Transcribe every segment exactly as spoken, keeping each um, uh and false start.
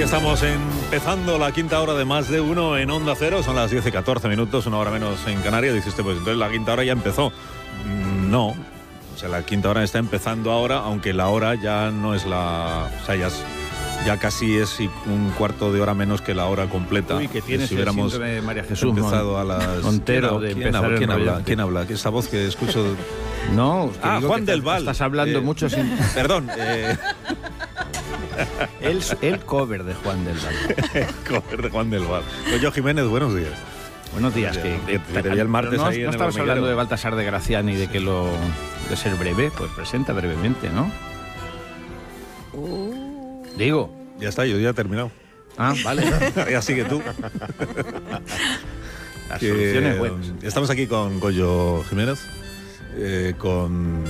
Estamos empezando la quinta hora de Más de Uno en Onda Cero. Son las diez y catorce minutos, una hora menos en Canarias. Dice usted, pues entonces la quinta hora ya empezó. No, o sea, la quinta hora está empezando ahora, aunque la hora ya no es la... O sea, ya, es, ya casi es un cuarto de hora menos que la hora completa. Uy, que tienes si hubiéramos el de María Jesús empezado a las... Montero ¿Quién, de ¿quién, empezar habla, ¿quién, el habla, ¿Quién habla? ¿Esa voz que escucho? No, ah, digo Juan que del Val. Estás hablando eh, mucho sin... Perdón, eh... El, el cover de Juan del Val. cover de Juan del Val. Pues yo, Jiménez, buenos días. Buenos días. Que, que, que te vi el martes no, ahí no en estamos el hablando de Baltasar de Graciani, de que lo de ser breve, pues presenta brevemente, ¿no? Uh. Digo. Ya está, yo ya he terminado. Ah, vale. Ya sigue tú. Las que, soluciones buenas. Estamos aquí con Goyo Jiménez, eh, con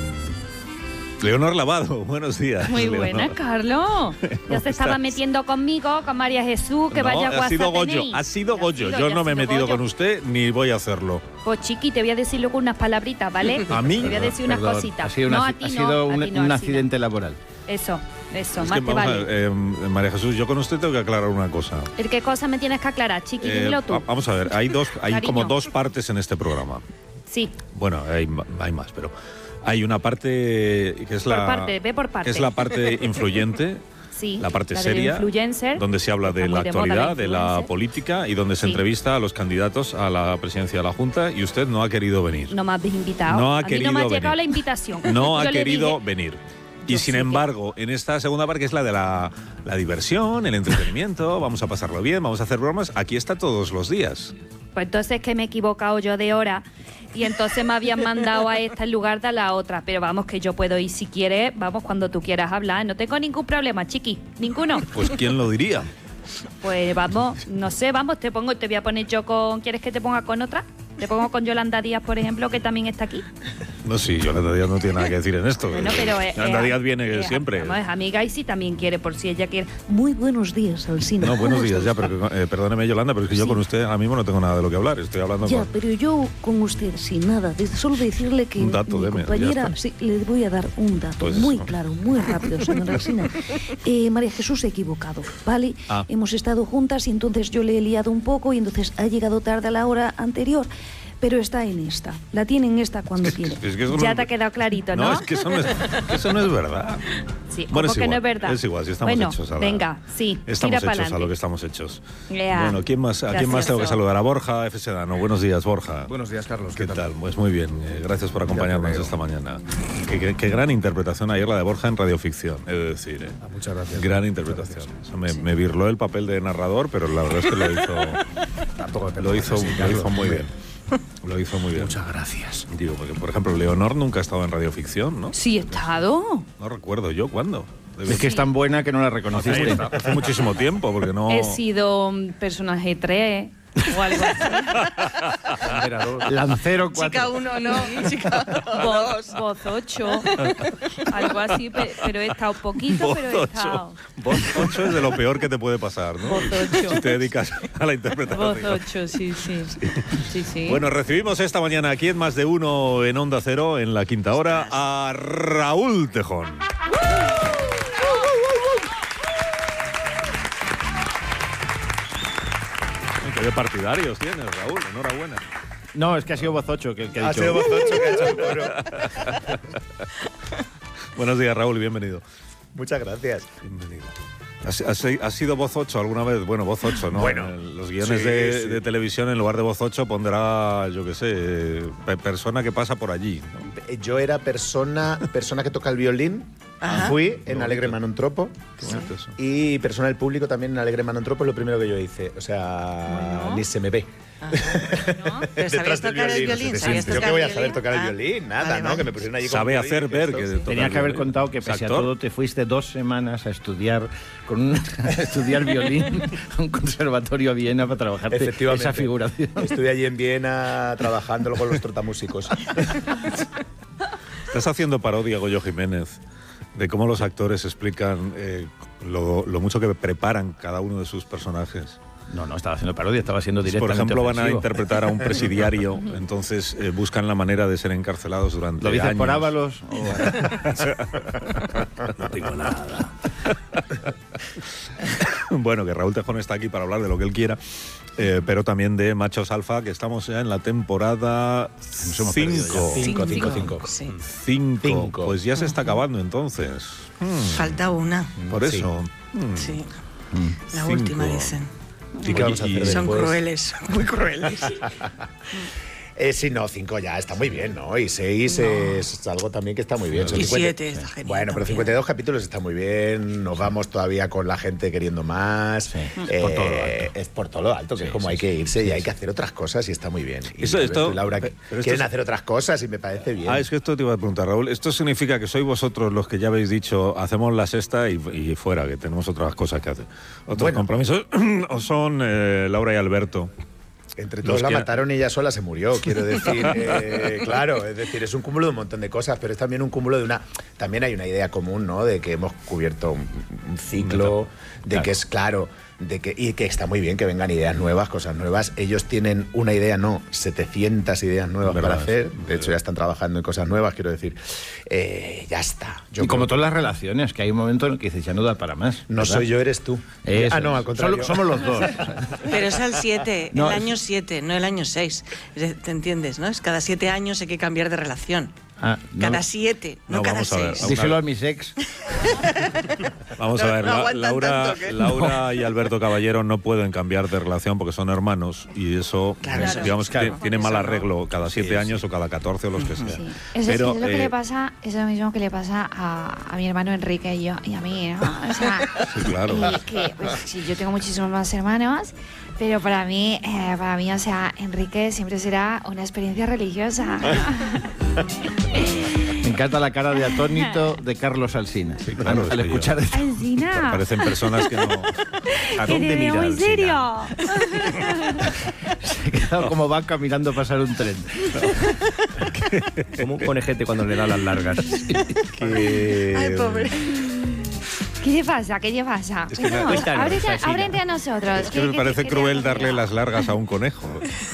Leonor Lavado. Buenos días. Muy Leonor. buena, Carlos. Ya se estaba metiendo conmigo, con María Jesús, que no, vaya ha WhatsApp sido Goyo, tenéis. ha sido Ya Goyo. ha sido, Yo ya no ha me he sido metido Goyo. con usted ni voy a hacerlo. Pues chiqui, te voy a decir luego unas palabritas, ¿vale? ¿A mí? Te voy a decir unas Perdón, cositas. Ha sido, no, una, a ti ha no, sido a un, ti no, un así no. accidente laboral. Eso, eso, Es más que, te vamos a vale. ver, eh, María Jesús, yo con usted tengo que aclarar una cosa. ¿El qué cosa me tienes que aclarar, chiqui? Eh, Dímelo tú. va- vamos a ver, hay dos, hay Cariño. como dos partes en este programa. Sí, Bueno, hay, ma- hay más, pero hay una parte que es por la parte, ve por parte. que es la parte influyente, sí, la parte del seria, influencer, donde se habla de está la muy de moda actualidad, de la influencer. política y donde se Sí. entrevista a los candidatos a la presidencia de la Junta y usted no ha querido venir. No me has invitado. No ha a mí querido no me ha venir. llegado la invitación. No ha Yo le querido dije- venir. Y Yo sin sí que- embargo, en esta segunda parte, que es la de la, la diversión, el entretenimiento, vamos a pasarlo bien, vamos a hacer bromas, aquí está todos los días. Pues entonces que me he equivocado yo de hora y entonces me habían mandado a esta en lugar de a la otra. Pero vamos, que yo puedo ir si quieres, vamos, cuando tú quieras hablar. No tengo ningún problema, chiqui, ninguno. Pues ¿quién lo diría? Pues vamos, no sé, vamos, te pongo, te voy a poner yo con... ¿Quieres que te ponga con otra? Te pongo con Yolanda Díaz, por ejemplo, que también está aquí. No, sí, Yolanda Díaz no tiene nada que decir en esto. Bueno, pero... eh, Yolanda eh, Díaz viene eh, siempre. Vamos, es amiga y si también quiere, por si ella quiere. Muy buenos días, Alsina. No, buenos ¿Cómo días estás? ya, pero eh, perdóneme, Yolanda, pero es que yo Sí. con usted ahora mismo no tengo nada de lo que hablar. Estoy hablando Ya, con... pero yo con usted, sin nada, de- solo decirle que Un dato, mi deme, ya compañera, está. sí, le voy a dar un dato Pues muy eso. claro, muy rápido, señora Alsina. Eh, María Jesús se ha equivocado, ¿vale? Ah. Hemos estado juntas y entonces yo le he liado un poco y entonces ha llegado tarde a la hora anterior. Pero está en esta, la tiene en esta cuando Es que- quiere. es que eso Ya no- te ha quedado clarito, ¿no? No, es que eso no es, que eso no es verdad. Sí, Bueno, ¿cómo es que igual, no es verdad? Es igual, si estamos Bueno, hechos a la... venga, sí, Estamos tira hechos a pa'lante. lo que estamos hechos. Ya. Bueno, ¿quién más, ¿a quién más tengo que Gracioso. saludar? A Borja F. Sedano. Buenos días, Borja. Buenos días, Carlos. ¿Qué tal? Pues muy bien, eh, gracias por acompañarnos veo. esta mañana. Qué, qué- qué gran interpretación ayer la de Borja en radioficción, he de decir. eh. Ah, muchas gracias. Gran interpretación. Eso me, me virló el papel de narrador, pero la verdad es que lo hizo, Tampoco te lo hizo, sí, lo Carlos. hizo muy bien. Lo hizo muy bien. Muchas gracias. Digo, porque por ejemplo, Leonor nunca ha estado en radioficción, ¿no? Sí, he estado. No recuerdo yo cuándo. Debe- Es que es tan buena que no la Hace, reconociste. hace muchísimo tiempo, porque no... He sido un personaje tres o algo así. Lancero Chica cuatro. uno, no. Chica Voz, voz ocho. Algo así, pe- pero he estado poquito, Voz pero he estado. ocho. Voz ocho es de lo peor que te puede pasar, ¿no? Voz ocho. Si te dedicas a la interpretación. Voz ocho, sí, sí. Sí, sí. Bueno, recibimos esta mañana aquí en Más de Uno en Onda Cero, en la quinta hora, a Raúl Tejón. Ay, qué de partidarios tienes, Raúl, enhorabuena. No, es que ha sido voz ocho que, que ha Ha dicho. sido voz ocho que ha hecho el coro. Buenos días, Raúl, y bienvenido. Muchas gracias. Bienvenido. ¿Has, has- has sido voz ocho alguna vez? Bueno, voz ocho, ¿no? Bueno, En los guiones sí, de, sí. de televisión, en lugar de voz ocho, pondrá, yo qué sé, eh, pe- persona que pasa por allí, ¿no? Yo era persona, persona que toca el violín. Ajá. Fui en Alegre Manontropo. Qué bonito eso. Y persona del público también en Alegre Manontropo es lo primero que yo hice. O sea, Bueno. ni se me ve. ¿No? Pero ¿sabías tocar el violín? ¿Sabías ¿Yo tocar qué voy a el saber violín? tocar el Ah, violín? Nada, vale, ¿no? vale. Que me pusieron allí con Sabe violín, hacer ver esto, que sí. toca Tenía el que haber violín. contado que ¿Es pese a actor? todo te fuiste dos semanas a estudiar con un, a estudiar violín a un conservatorio a Viena para trabajar Efectivamente. esa figuración. Estuve allí en Viena trabajando con los trotamúsicos. Estás haciendo parodia, Goyo Jiménez, de cómo los actores explican eh, lo, lo mucho que preparan cada uno de sus personajes. No, no estaba haciendo parodia, estaba siendo Por directamente ejemplo, van a ofensivo. interpretar a un presidiario, entonces eh, buscan la manera de ser encarcelados durante ¿Lo dices años. por Ábalos? o- No digo nada. Bueno, que Raúl Tejón está aquí para hablar de lo que él quiera, eh, pero también de Machos Alfa, que estamos ya en la temporada cinco. Cinco, cinco, cinco. Sí. Cinco. Cinco. Pues ya se está acabando entonces. Hmm, Falta una. Por Sí. eso. Hmm. Sí. La Cinco. última, dicen. ¿Y qué vamos a hacer Son después? crueles, muy crueles. Eh, sí, no, cinco ya está muy bien, ¿no? Y seis es algo también que está muy bien. Son Y cincuenta siete está genial Bueno, pero también. cincuenta y dos capítulos está muy bien. Nos vamos todavía con la gente queriendo más. Eh, por todo lo alto. Es por todo lo alto, que Sí, es como sí, hay que sí. irse Sí, y hay sí. que hacer otras cosas y está muy bien. Y Eso, Alberto esto- y Laura pero esto quieren es- hacer otras cosas y me parece bien. Ah, es que esto te iba a preguntar, Raúl. ¿Esto significa que sois vosotros los que ya habéis dicho, hacemos la sexta y, y fuera, que tenemos otras cosas que hacer? ¿Otros Bueno. compromisos? ¿O son eh, Laura y Alberto? Entre todos Los la que- mataron y ella sola se murió, quiero decir. eh, claro, es decir, es un cúmulo de un montón de cosas, pero es también un cúmulo de una... También hay una idea común, ¿no? De que hemos cubierto un, un ciclo, de Claro. que es claro, de que, y que está muy bien que vengan ideas nuevas, cosas nuevas. Ellos tienen una idea, no, setecientas ideas nuevas Verdad, para hacer. sí. De hecho, ya están trabajando en cosas nuevas, quiero decir. Eh, ya está. Yo y como creo todas las relaciones, que hay un momento en el que dices, ya no da para más. que no ¿verdad? soy yo, eres tú. Eso ah, no, es. al contrario. Solo- somos los dos. Pero es al siete, No, el es- año siete, no el año seis. ¿Te entiendes, no? Es cada siete años hay que cambiar de relación. Ah, no. Cada siete, no, No, cada vamos a ver, seis. vamos Díselo a mis ex. Vamos No- a ver, no La- aguantan Laura, tanto, ¿qué? Laura y Alberto Caballero no pueden cambiar de relación porque son hermanos y eso, Claro, pues, claro, digamos que claro. tiene Eso mal no. arreglo cada siete años o cada catorce o los que sea. Sí. Eso, Pero, es lo que eh, le pasa, es lo mismo que le pasa a, a mi hermano Enrique y yo y a mí, ¿no? O sea, Sí, claro. y que pues, sí, yo tengo muchísimos más hermanos, pero para mí, eh, para mí, o sea, Enrique siempre será una experiencia religiosa. Me encanta la cara de atónito de Carlos Alsina. claro, al es que escuchar yo- esto. Alcina, Parecen personas que no... ¿A que dónde te veo mira en Alsina? serio. Se ha quedado como vaca mirando pasar un tren. Como un conejete cuando le da las largas. Que- Ay, pobre. ¿Qué te pasa? ¿Qué te pasa? Es que me- Vamos, Cuéntanos, ábrete, Alsina. ábrete a nosotros. Es que me parece cruel darle las largas a un conejo,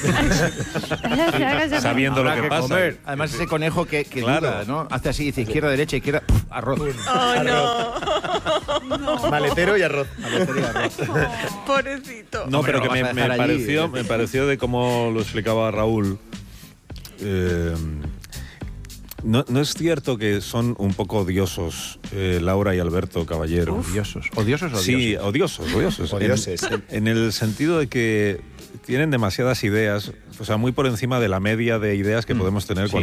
las... sabiendo lo Habrá que que pasa. comer. Además, ese conejo que, que Claro. duda, ¿no? Hace así, dice izquierda, derecha, izquierda, ¡puf! Arroz. Oh, no. Maletero y arroz. Pobrecito. No, Hombre, pero que lo me, vas a me dejar allí. pareció, me pareció de cómo lo explicaba Raúl. eh, no, no es cierto que son un poco odiosos eh, Laura y Alberto Caballero. Odiosos. ¿Odiosos o Sí, odiosos, odiosos. Odioses. En, en el sentido de que tienen demasiadas ideas, o sea, muy por encima de la media de ideas que podemos tener Sí,